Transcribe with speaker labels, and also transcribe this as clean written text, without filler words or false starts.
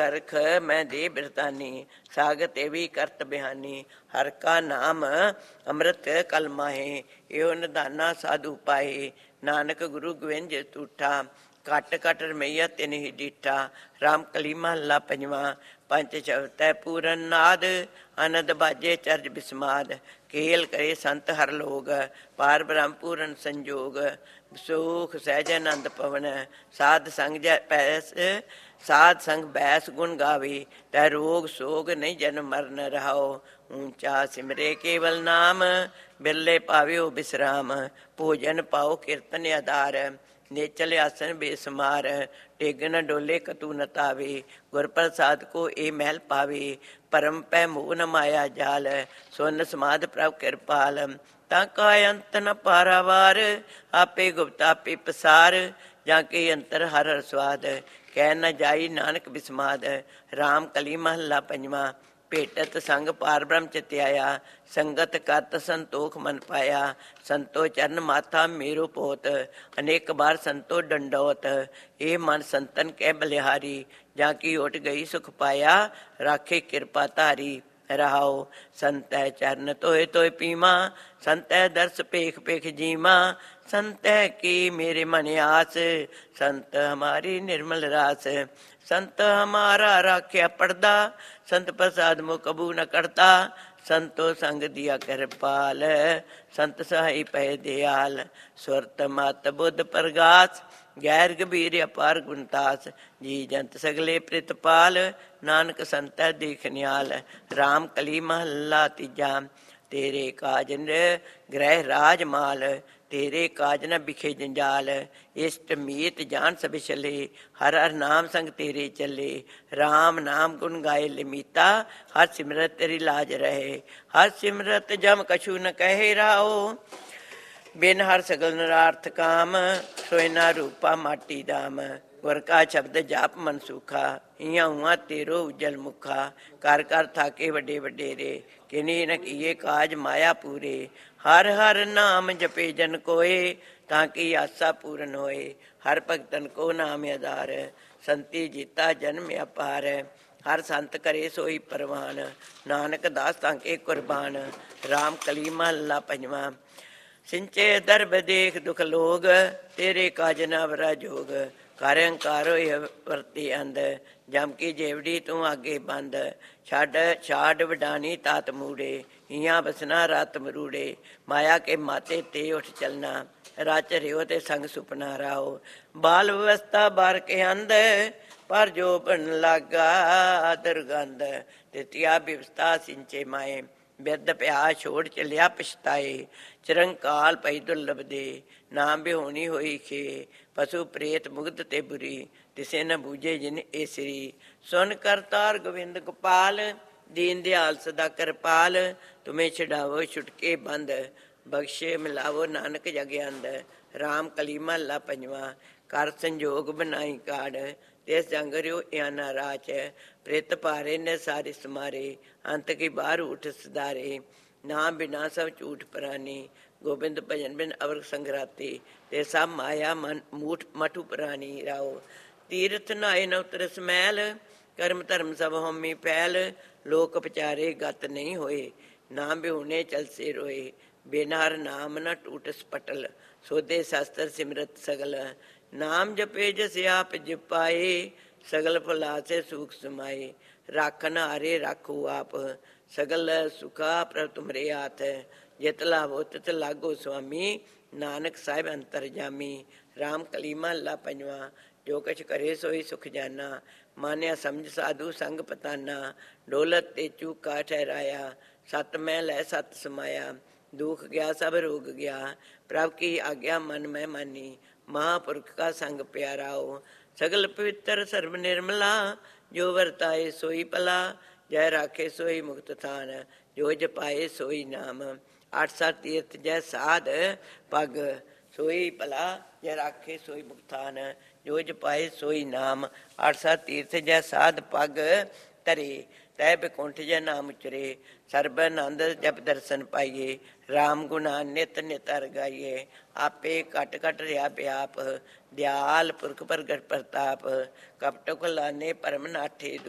Speaker 1: हरख मैं दे बिरतानी, सागत एवी करत बिहानी। हर का नाम अमृत कल माहे, एहो निधाना साधु पाए। नानक गुरु गोविंद तूठा, घट घट रमैया तिन ही डीठा। राम कली महला पंजवा, पंच शब्द है पूरन नाद। आनंद बाजे चरज बिस्माद, केल करे संत हर लोग। पार ब्रह्म पूरन संजोग, सुख सहज आनंद पवन। साध संग जय पैस, साध संग बैस गुण गावे। तै रोग सोग नहीं जन्म मरण रहाओ। ऊंचा सिमरे केवल नाम, बिरले पावियो बिश्राम। भोजन पाओ कीर्तन आधार, नेचल आसन बेसमार। टेग न डोले कतु न तावे, गुर प्रसाद को ए महल पावे। परम पै मोह न माया जाल, सुन समाध प्रभ कृपाल। ताका अंत न पारावार, आपे गुप्त आपे पसार। जाके अंतर हर हर स्वाद, कह न जाई नानक बिस्माद। राम कली महला पंजवा, भेटत संग पार ब्रह्म चित्याया। संगत करत संतोख मन पाया, संतो चरण माथा मेरो पोत। अनेक बार संतो डंडौत, ए मन संतन कै बलिहारी। जाकी उठ गई सुख पाया, राखे कृपा धारी। रहाओ संत है चरण तोय तोय पीमा, संत है दर्श पेख पेख जीमा। संत है की मेरे मन आस, संत हमारी निर्मल रास। संत हमारा राख्या पर्दा, संत प्रसाद मुख कबू न करता। संतो संग दिया कृपाल, संत सहाय पै दयाल। सुरत मत बुद्ध प्रगास, गैर गंभीर अपार गुणतास। जी जंत सगले प्रितपाल, नानक संत देख निहाल। राम कली महला तीजा, तेरे काज ग्रह राज माल। तेरे काज न बिखे जंजाल, इष्ट मीत जान सब चले। हर हर नाम संग तेरे चले। राम नाम गुण गाए लिमीता, हर सिमरत तेरी लाज रहे। हर सिमरत जम कछु न कहे राओ, बिन हर सगल नरार्थ काम। सोयना रूपा माटी दाम, गुर का शब्द जाप मन सूखा। इया हुआ तेरो उज्जल मुखा, कर कर थाके वडे वडेरे। किन्हीं न किए काज माया पूरे, हर हर नाम जपे जन कोय। ताकि आसा पूरन होए, हर भगतन को नाम आधार। संति जीता जन्म अपार, हर संत करे सोई परवान। नानक दास ताके कुर्बान, राम कली महला पंजवा। सिंचे दरब देख दुख लोग, तेरे काज न वरा जोग। कर अंकारो वरती अंध, जम की जेवड़ी तू आगे बंद। छाड छाड वडानी तात मूड़े, हिया बसना रात मरूड़े। माया के माते ते उठ चलना, राच रियो ते संग सुपना राहो। बाल व्यवस्था बार के अंध, पर जो बन लागा दुर्गंध। तृतीया व्यवस्था सिंचे माए, बिरद प्यास छोड़ चलिया पछताए। चिरंकाल पई दुर्लभ दे, नाम बिहोनी होई खे। पशु प्रेत मुग्ध ते बुरी, तिसे न बूझे जिन ए श्री। सुन करतार गोविंद गोपाल, दीन दयाल सदा कृपाल। तुम्हें छुड़ावो छुटके बंद, बख्शे मिलावो नानक जग अंद। राम कली महला पंजवा, कर संजोग बनाई काड़। तिस जंग रियो याना राच, प्रेत पारे न सारे समारे। अंत की बार उठ सदारे, नाम बिना सब झूठ परानी। गोबिंद भजन बिन अवर संगराते, ते सब माया मन मूठ मठु पुरानी। राओ तीर्थ नाए न उतर समैल, कर्म धर्म सब होमी फैल। लोक पचारे गत नहीं होए, नाम बिहुने चल से रोए। बिना हर नाम न टूट स्पटल, सोधे शास्त्र सिमरत सगल। नाम जपे जस आप जपाए, सगल फला से सुख समाए। राखन हारे राखो आप, सगल सुखा प्रभ तुमरे हाथ। जित लाभो तित लागो स्वामी, नानक साहिब अंतर जामी। राम कली महला पंजवा, जो कछ करे सोई सुख जाना। मान्या समझ साधु संग पताना, डोलत ते चूका ठहराया। सत मैं लै सत समाया, दुख गया सब रोग गया। प्रभ की आज्ञा मन में मानी, महापुरख का संग प्यारा हो। सगल पवित्र सर्व निर्मला, जो वरताए सोई भला। जय राखे सोई मुक्त थान, जो जपाए सोई नाम। 8 तीर्थ जय साध पग, सोई भला। जय राखे सोई मुक्त थान, जो जपाए सोई नाम। 8 तीर्थ जय साध पग तरे, तै बिकुंठ जय नाम उचरे। सर्बानंद जब दर्शन पाइए, राम गुणा नित नित हर गाइए। आपे घट घट रहा व्याप, दयाल पुरख प्रगट प्रताप। कपट खुलाने परम नाठे